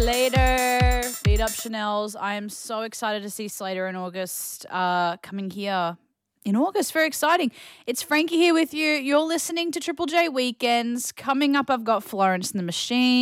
Later, Beat Up Chanel's. I am so excited to see Slater in August coming here in August. Very exciting. It's Frankie here with you. You're listening to Triple J Weekends. Coming up, I've got Florence and the Machine.